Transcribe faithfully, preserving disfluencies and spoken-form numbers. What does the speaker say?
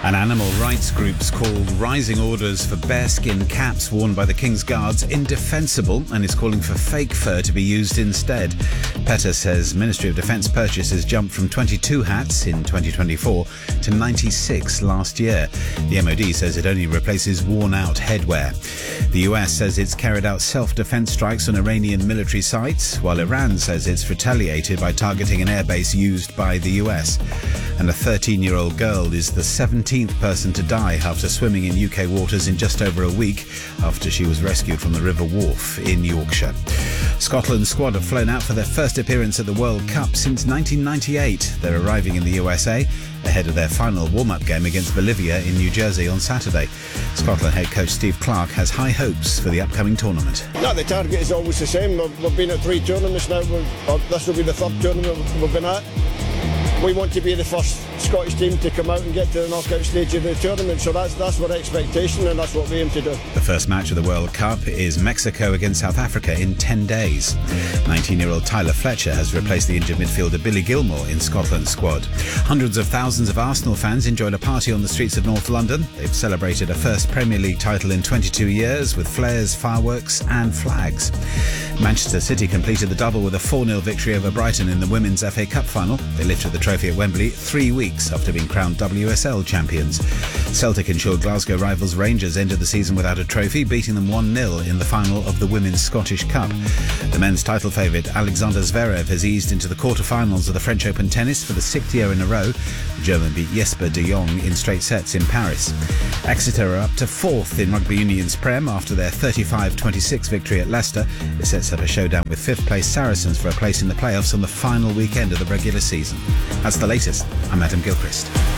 And animal rights groups called rising orders for bearskin caps worn by the King's Guards indefensible and is calling for fake fur to be used instead. PETA says Ministry of Defence purchases jumped from twenty-two hats in twenty twenty-four to ninety-six last year. The M O D says it only replaces worn-out headwear. The U S says it's carried out self-defence strikes on Iranian military sites, while Iran says it's retaliated by targeting an airbase used by the U S. And a thirteen-year-old girl is the seventeenth person to die after swimming in U K waters in just over a week after she was rescued from the River Wharfe in Yorkshire. Scotland's squad have flown out for their first appearance at the World Cup since nineteen ninety-eight. They're arriving in the U S A ahead of their final warm-up game against Bolivia in New Jersey on Saturday. Scotland head coach Steve Clarke has high hopes for the upcoming tournament. No, the target is always the same. We've, we've been at three tournaments now. We've, this will be the third tournament we've been at. We want to be the first Scottish team to come out and get to the knockout stage of the tournament, so that's that's our expectation and that's what we aim to do. The first match of the World Cup is Mexico against South Africa in ten days. nineteen-year-old Tyler Fletcher has replaced the injured midfielder Billy Gilmore in Scotland's squad. Hundreds of thousands of Arsenal fans enjoyed a party on the streets of North London. They've celebrated a first Premier League title in twenty-two years with flares, fireworks and flags. Manchester City completed the double with a four nil victory over Brighton in the Women's F A Cup final. They lifted the trophy at Wembley three weeks after being crowned W S L champions. Celtic ensured Glasgow rivals Rangers ended the season without a trophy, beating them one nil in the final of the Women's Scottish Cup. The men's title favourite Alexander Zverev has eased into the quarter-finals of the French Open tennis for the sixth year in a row. The German beat Jesper de Jong in straight sets in Paris. Exeter are up to fourth in Rugby Union's Prem after their thirty-five twenty-six victory at Leicester. It sets up a showdown with fifth-place Saracens for a place in the playoffs on the final weekend of the regular season. That's the latest. I'm Adam Gilchrist.